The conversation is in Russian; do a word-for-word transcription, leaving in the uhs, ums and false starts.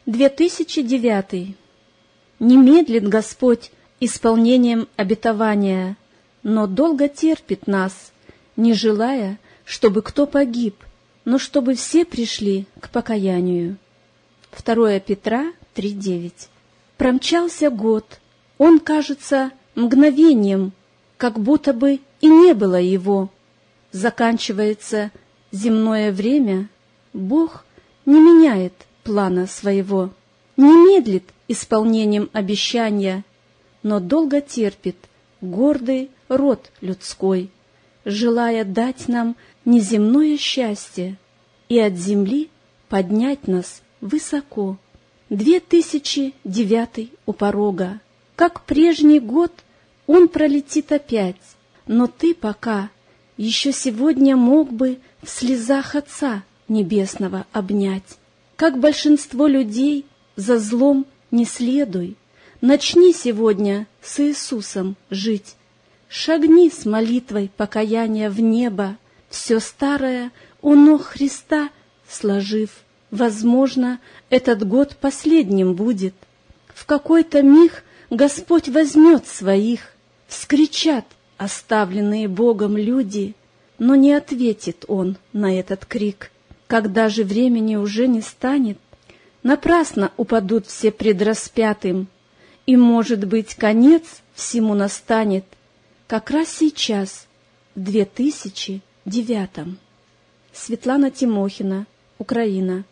две тысячи девятый. Не медлит Господь исполнением обетования, но долго терпит нас, не желая, чтобы кто погиб, но чтобы все пришли к покаянию. второе Петра три девять. Промчался год, он кажется мгновением, как будто бы и не было его. Заканчивается земное время, Бог не меняет плана своего, не медлит исполнением обещания, но долго терпит гордый род людской, желая дать нам неземное счастье и от земли поднять нас высоко. Две тысячи девятый у порога, как прежний год он пролетит опять, но ты пока еще сегодня мог бы в слезах Отца Небесного обнять. Как большинство людей, за злом не следуй, начни сегодня с Иисусом жить. Шагни с молитвой покаяния в небо, все старое у ног Христа сложив. Возможно, этот год последним будет. В какой-то миг Господь возьмет своих, вскричат оставленные Богом люди, но не ответит Он на этот крик. Когда же времени уже не станет, напрасно упадут все пред распятым, и, может быть, конец всему настанет как раз сейчас, в две тысячи девятом. Светлана Тимохина, Украина.